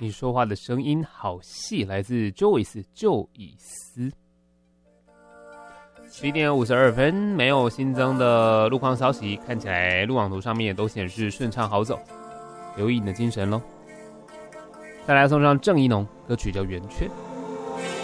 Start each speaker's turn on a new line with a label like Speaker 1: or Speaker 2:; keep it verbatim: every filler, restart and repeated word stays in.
Speaker 1: 你说话的声音好细，来自 Joyce 就以斯。十一点五十二分，没有新增的路况消息，看起来路网图上面也都显示顺畅好走，留意你的精神咯。再来送上郑宜农，歌曲叫《圆圈》。